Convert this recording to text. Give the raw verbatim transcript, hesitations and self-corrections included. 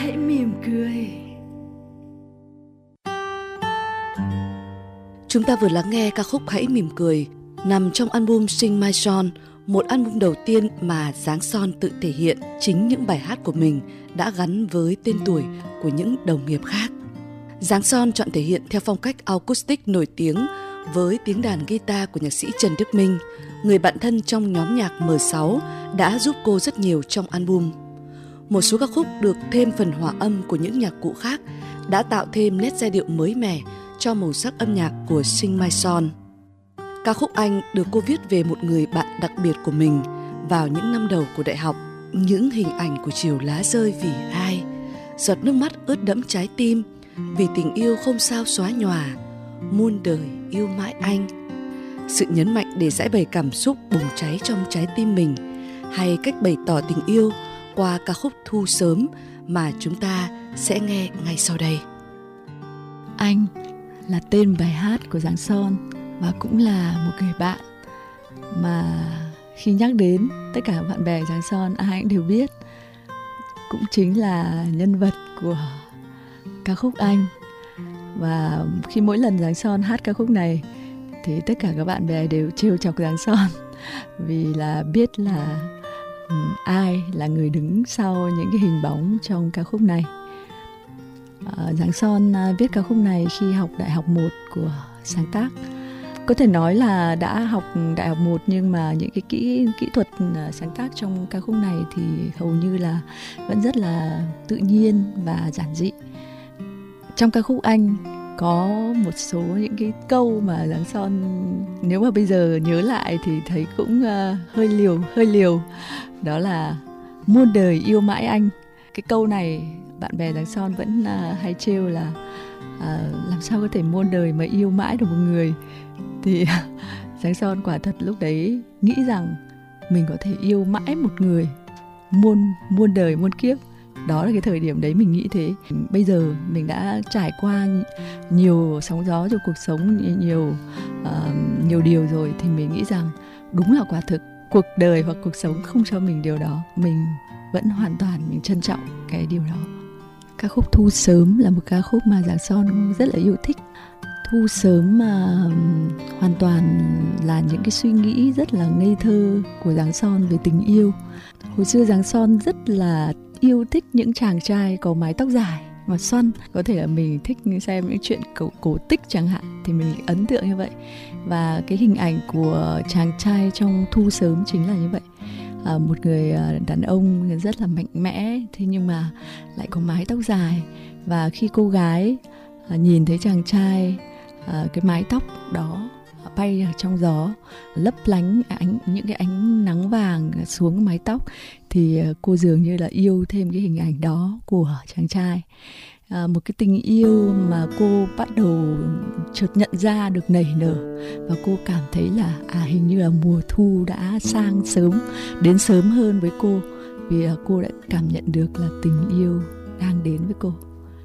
hãy mỉm cười. Chúng ta vừa lắng nghe ca khúc Hãy Mỉm Cười nằm trong album Sing My Song, một album đầu tiên mà Giáng Son tự thể hiện chính những bài hát của mình đã gắn với tên tuổi của những đồng nghiệp khác. Giáng Son chọn thể hiện theo phong cách acoustic nổi tiếng với tiếng đàn guitar của nhạc sĩ Trần Đức Minh, người bạn thân trong nhóm nhạc M sáu đã giúp cô rất nhiều trong album. Một số ca khúc được thêm phần hòa âm của những nhạc cụ khác đã tạo thêm nét giai điệu mới mẻ cho màu sắc âm nhạc của Sing My Song. Ca khúc Anh được cô viết về một người bạn đặc biệt của mình vào những năm đầu của đại học. Những hình ảnh của chiều lá rơi vì ai, giọt nước mắt ướt đẫm trái tim, vì tình yêu không sao xóa nhòa, muôn đời yêu mãi anh. Sự nhấn mạnh để giải bày cảm xúc bùng cháy trong trái tim mình, hay cách bày tỏ tình yêu qua ca khúc Thu Sớm mà chúng ta sẽ nghe ngay sau đây. Anh là tên bài hát của Giáng Son và cũng là một người bạn mà khi nhắc đến tất cả bạn bè Giáng Son ai cũng đều biết, cũng chính là nhân vật của ca khúc Anh. Và khi mỗi lần Giáng Son hát ca khúc này thì tất cả các bạn bè đều trêu chọc Giáng Son vì là biết là um, ai là người đứng sau những cái hình bóng trong ca khúc này. uh, Giáng Son uh, viết ca khúc này khi học đại học một của sáng tác. Có thể nói là đã học đại học một nhưng mà những cái kỹ kỹ thuật sáng tác trong ca khúc này thì hầu như là vẫn rất là tự nhiên và giản dị. Trong ca khúc Anh có một số những cái câu mà Giáng Son nếu mà bây giờ nhớ lại thì thấy cũng uh, hơi liều, hơi liều. Đó là muôn đời yêu mãi anh. Cái câu này bạn bè Giáng Son vẫn uh, hay trêu là uh, làm sao có thể muôn đời mà yêu mãi được một người. Thì Giáng Son quả thật lúc đấy nghĩ rằng mình có thể yêu mãi một người muôn muôn đời muôn kiếp. Đó là cái thời điểm đấy mình nghĩ thế. Bây giờ mình đã trải qua nhiều sóng gió trong cuộc sống, nhiều uh, nhiều điều rồi, thì mình nghĩ rằng đúng là quả thực cuộc đời hoặc cuộc sống không cho mình điều đó, mình vẫn hoàn toàn mình trân trọng cái điều đó. Ca khúc Thu Sớm là một ca khúc mà Giáng Son rất là yêu thích. Thu sớm mà hoàn toàn là những cái suy nghĩ rất là ngây thơ của Giáng Son về tình yêu. Hồi xưa Giáng Son rất là yêu thích những chàng trai có mái tóc dài và xoăn. Có thể là mình thích xem những chuyện cổ, cổ tích chẳng hạn, thì mình ấn tượng như vậy. Và cái hình ảnh của chàng trai trong Thu Sớm chính là như vậy. À, một người đàn ông rất là mạnh mẽ, thế nhưng mà lại có mái tóc dài. Và khi cô gái à, nhìn thấy chàng trai, à, cái mái tóc đó bay ở trong gió, lấp lánh ánh, những cái ánh nắng vàng xuống mái tóc, thì cô dường như là yêu thêm cái hình ảnh đó của chàng trai. À, một cái tình yêu mà cô bắt đầu chợt nhận ra được nảy nở, và cô cảm thấy là à hình như là mùa thu đã sang sớm, đến sớm hơn với cô, vì cô đã cảm nhận được là tình yêu đang đến với cô.